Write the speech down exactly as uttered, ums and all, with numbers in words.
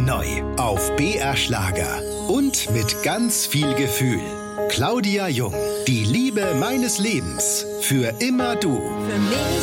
neu auf B R Schlager und mit ganz viel Gefühl. Claudia Jung, die Liebe meines Lebens, für immer du. Für mich